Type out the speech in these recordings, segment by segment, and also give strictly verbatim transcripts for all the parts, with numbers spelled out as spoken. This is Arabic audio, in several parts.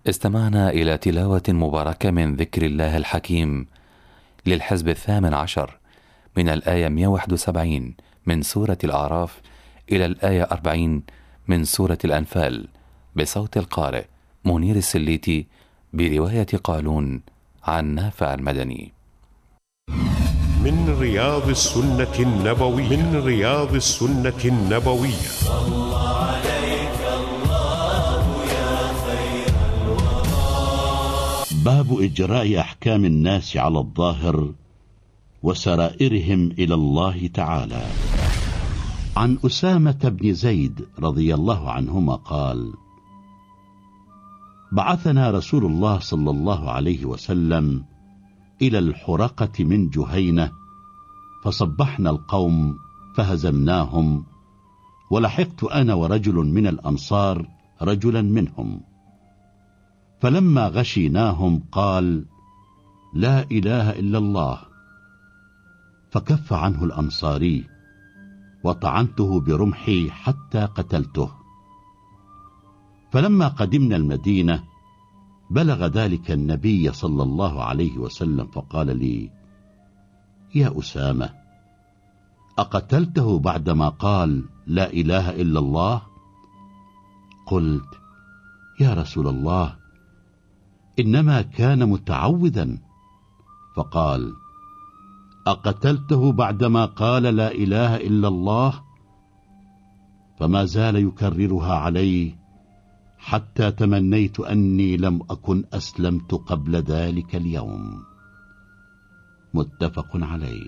استمعنا إلى تلاوة مباركة من ذكر الله الحكيم للحزب الثامن عشر من الآية مئة وواحد وسبعين من سورة الأعراف إلى الآية أربعين من سورة الأنفال بصوت القارئ منير السليتي برواية قالون عن نافع المدني. من رياض السنة النبوية من رياض السنة النبوية صلى عليك الله يا خير الورى. باب إجراء أحكام الناس على الظاهر وسرائرهم إلى الله تعالى. عن أسامة بن زيد رضي الله عنهما قال: بعثنا رسول الله صلى الله عليه وسلم إلى الحرقة من جهينة، فصبحنا القوم فهزمناهم، ولحقت أنا ورجل من الأنصار رجلا منهم، فلما غشيناهم قال: لا إله إلا الله، فكف عنه الأنصاري، وطعنته برمحي حتى قتلته. فلما قدمنا المدينة بلغ ذلك النبي صلى الله عليه وسلم، فقال لي: يا أسامة، أقتلته بعدما قال لا إله إلا الله؟ قلت: يا رسول الله، إنما كان متعوذا. فقال: أقتلته بعدما قال لا إله إلا الله؟ فما زال يكررها علي حتى تمنيت أني لم أكن أسلمت قبل ذلك اليوم. متفق عليه.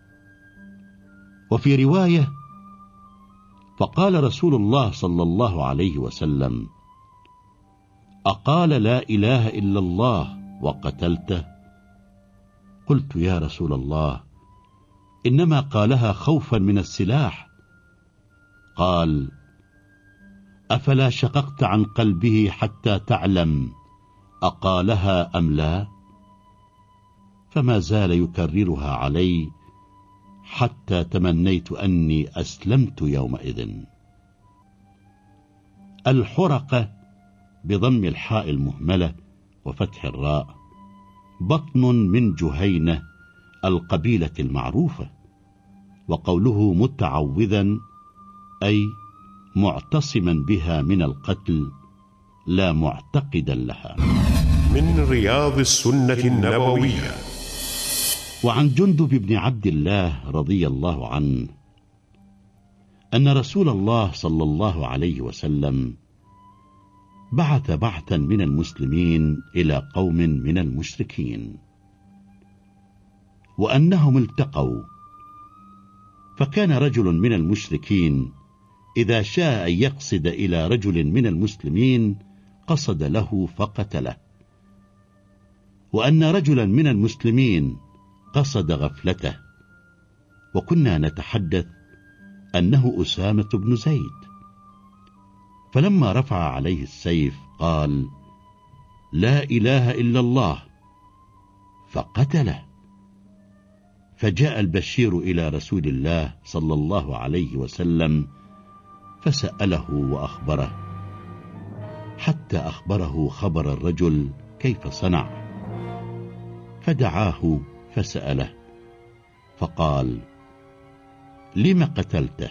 وفي رواية: فقال رسول الله صلى الله عليه وسلم: أقال لا إله إلا الله وقتلته؟ قلت: يا رسول الله، إنما قالها خوفا من السلاح. قال: أفلا شققت عن قلبه حتى تعلم أقالها أم لا؟ فما زال يكررها علي حتى تمنيت أني أسلمت يومئذ. الحرقة بضم الحاء المهملة وفتح الراء، بطن من جهينة القبيلة المعروفة. وقوله متعوذا أي معتصما بها من القتل، لا معتقدا لها. من رياض السنة النبوية. وعن جندب بن عبد الله رضي الله عنه أن رسول الله صلى الله عليه وسلم بعث بعثا من المسلمين إلى قوم من المشركين، وأنهم التقوا، فكان رجل من المشركين إذا شاء أن يقصد إلى رجل من المسلمين قصد له فقتله، وأن رجلا من المسلمين قصد غفلته، وكنا نتحدث أنه أسامة بن زيد. فلما رفع عليه السيف قال: لا إله إلا الله، فقتله. فجاء البشير إلى رسول الله صلى الله عليه وسلم فسأله وأخبره، حتى أخبره خبر الرجل كيف صنع، فدعاه فسأله، فقال: لم قتلته؟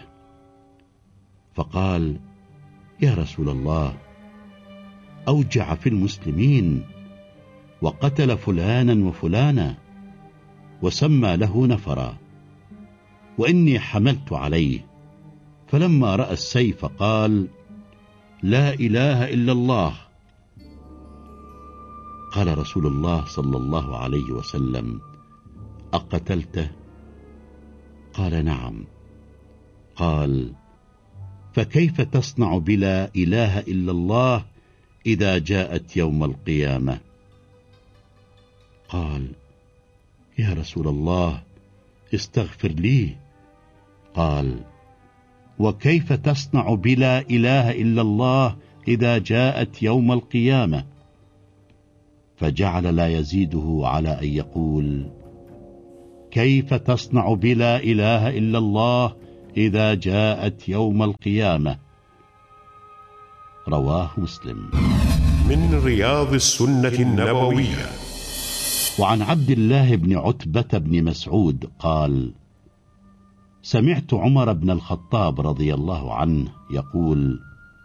فقال: يا رسول الله، أوجع في المسلمين، وقتل فلانا وفلانا، وسمى له نفرا، وإني حملت عليه، فلما رأى السيف قال: لا إله إلا الله. قال رسول الله صلى الله عليه وسلم: أقتلته؟ قال: نعم. قال: فكيف تصنع بلا إله إلا الله إذا جاءت يوم القيامة؟ قال: يا رسول الله، استغفر لي. قال: وكيف تصنع بلا إله إلا الله إذا جاءت يوم القيامة؟ فجعل لا يزيده على أن يقول: كيف تصنع بلا إله إلا الله إذا جاءت يوم القيامة؟ رواه مسلم. من رياض السنة النبوية. وعن عبد الله بن عتبة بن مسعود قال: سمعت عمر بن الخطاب رضي الله عنه يقول: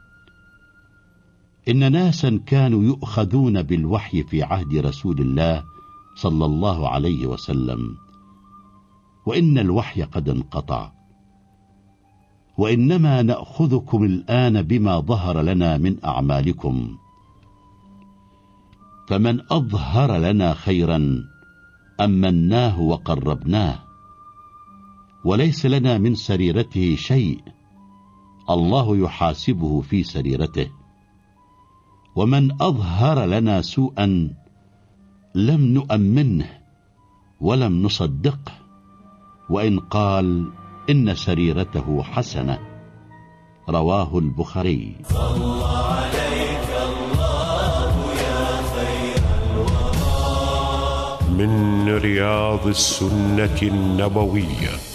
إن ناسا كانوا يؤخذون بالوحي في عهد رسول الله صلى الله عليه وسلم، وإن الوحي قد انقطع، وإنما نأخذكم الآن بما ظهر لنا من أعمالكم، فمن أظهر لنا خيرا أمناه وقربناه، وليس لنا من سريرته شيء، الله يحاسبه في سريرته، ومن أظهر لنا سوءا لم نؤمنه ولم نصدقه، وإن قال إن سريرته حسنة. رواه البخاري. صلى عليك الله يا خير الورى. من رياض السنة النبوية.